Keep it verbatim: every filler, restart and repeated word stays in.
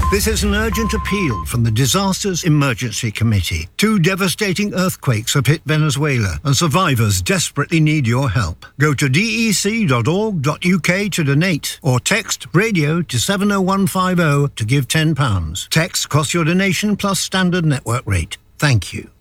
This is an urgent appeal from the Disasters Emergency Committee. Two devastating earthquakes have hit Venezuela, and survivors desperately need your help. Go to d e c dot org dot u k to donate, or text radio to seven oh one five oh to give ten pounds. Text costs your donation plus standard network rate. Thank you.